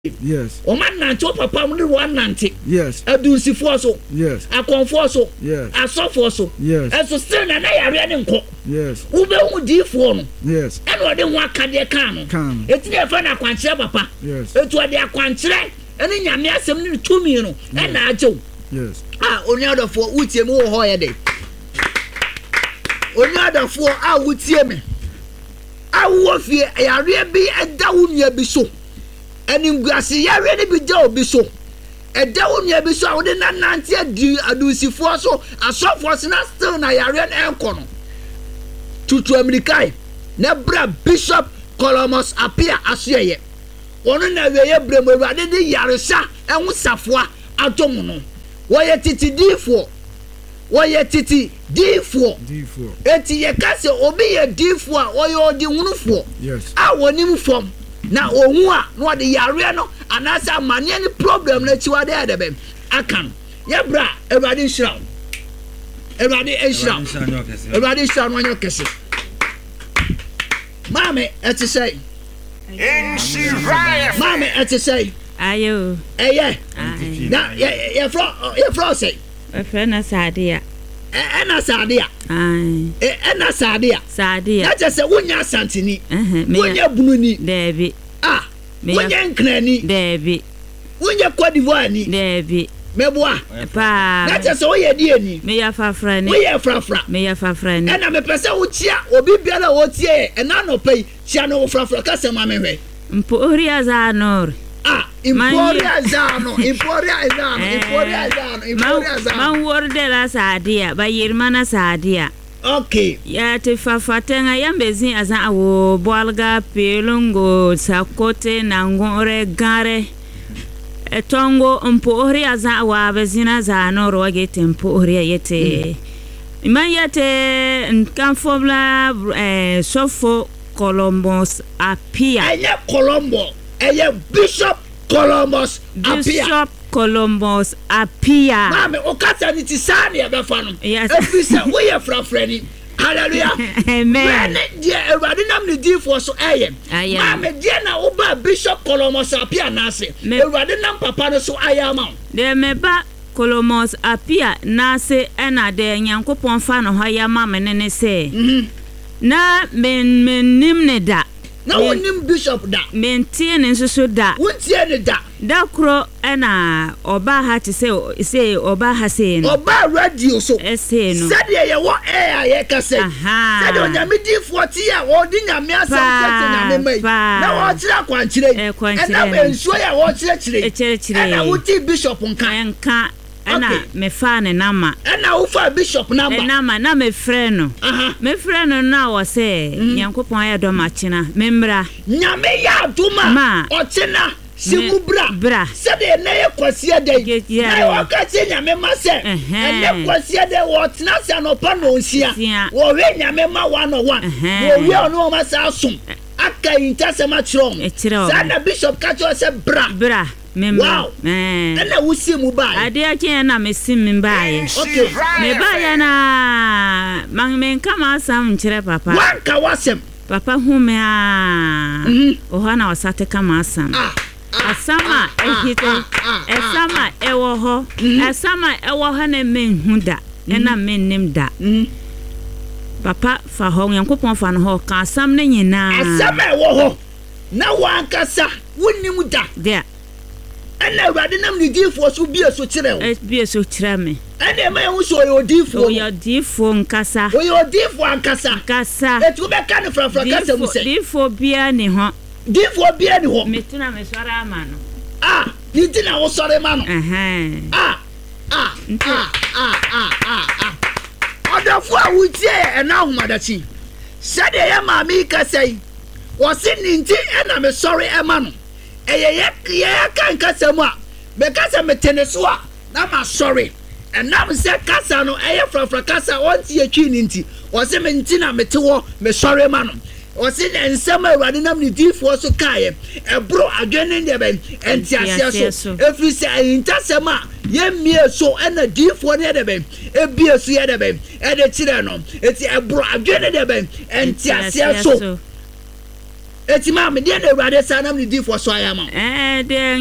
Yes. O man nanti papa mu one nanti. Yes. Adunsifo so. Yes. Akonfo so. Yes. Asofo so. Yes. Eso still na yare ne nko. Yes. Ube hu difo no. Yes. Eno ode hu akade kan no. Eti e fa na kwankire papa. Yes. Etu ode akwankire ene nyame asem ne tumi no. Na ajew. Yes. Oni adofo utie mu wo ho ye de. Oni adofo utie me. Awo fie yare bi eda wo nua bi so. Enimguase yare ne bi da obi so. Eda wo nua bi so a wo de na nante adi adusifo so asofo se na still na yare na enko no. Tutu Amerikai na bra Bishop Columbus Apia asoye. Ono na weye bremo Awurade de yaresa enwo safoa atom no. Woye titi difo. Woye titi difo. Eti ye kase obi ye difo a woye odi hunufo. Yes. A wonim fom na ohu a no de yare no anasa amane ni problem na chiwa de adebe akan. Ye bra Awurade nhira. Awurade nhira. Awurade nhira no anyo kese. Mame eti say. Mame eti say. Ayo. Eye. Na ye fro say. Efena Sadia. Ena Sadia. Ena Sadia. Sadia. Na just say wonya santini. Wonya bununi. Debi. Wonya nkrani. Debi. Wonya Cote d'Ivoire ni. Debi. Meboa. Pa. Na just say woye die ni. Me ya fafra ni. Woye frafra. Me ya fafra ni. Ena me pese wo chia obi biara wo tie ena no pay chia no frafra ka se ma me hwe. Mpo oria za nor. Emporia Zano. Man worde la Sadia, ba yirmana Sadia. Okay. Ya te fafatenga yambezi aza awo boalga pelongo sakote nangore gare. Etongo mpori aza wa bezina za noro wage tempori yete. Man yete nkanfobla sofo Columbus Apia. Eye Colombo. Eye Bishop Columbus Apia. Bishop Columbus Apia. Mame okata ni tisani ya befano. Yes. Efisa we ye frafreni. Hallelujah. Amen. Die Awurade nam ni di for so eye. Mame die na oba Bishop Columbus Apia nase. Awurade nam papa no so ayama. De meba Columbus Apia nase ena de Nyankopon fa no hayama menene se. Na men nimne da. Na wonim Bishop da. Mentie ne nsoso da. Wontie ne da. Da kro ena oba ha te se oba ha se no. Oba radio so. Ese no. Said ye wo air ye ka say. Said onyame di 40 a wo di nyame asam kete nyame mai. Na wo kire kwankire. Na bensuo ya wo kire. Na wo ti Bishop nka. Ana me fa ne nama. Ana wo fa Bishop nama. Nama na me frɛ no. Me frɛ no na wo se Nyankopɔn ayɛ dɔ machina. Membra. Nyame ya aduma. Ochina. Simubra. Sede na ye kwasia de. Na wo ka se nyame ma se. Ene kwasia de wo tena se anopa no nsia. Wo we nyame ma 101. Wo we ono ma sa asum. Aka intase ma chrom. Sana Bishop ka cho se bra. Wow. Ena wusi mu ba. Ade ake na mesi mbaye. Okay. Me ba ya na men kama asam nkyere papa. Wanka wasem. Papa hume ohana wasate kama asam. Asama ehite. Asama ewo ho. Asama ewo ho na menhuda. Ena mennim da. Papa fa ho Nyankopon fa no ho ka asam na nyina. Asama ewo ho. Na wankasa wonnim da. There. Ena Awurade nam ni difo so bie so kire wo. Bie so kire me. Ena ma hu so yo difo. Yo difo nkasa. Yo difo ankasa. Kasa. Etu be ka ne frafra kasa mu se. Difo bia ni ho. Difo bia ni ho. Metuna me sore ama no. Ni tina wo sore ma no. Odafo a wutie ena ahumadachi. Sade ya maami ka sei. Wo se ninti ena me sore ema no. Ye kan kasa mu a me kasa me teneso a na ma sorry enam se kasa no frafra kasa onti atwi ninti o se me nti na mete wo me sorry ma no o se ensem Awurade nam ni difo so kae ebro adwene ne be enti asia so efri se intasem a ye mie so ena difo ne de be ebie so ye de be e de kire no eti ebro adwene de be enti asia so eti ma me de na awurade sa na me di for so ayama de